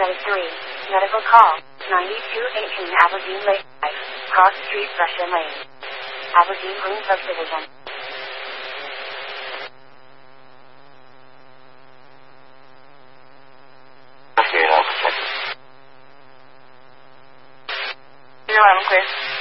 Medical call. 9218 Aberdeen Lake Drive. Cross Street, Russia Lane. Aberdeen Green Subdivision. Okay, I'll check. 011 clear.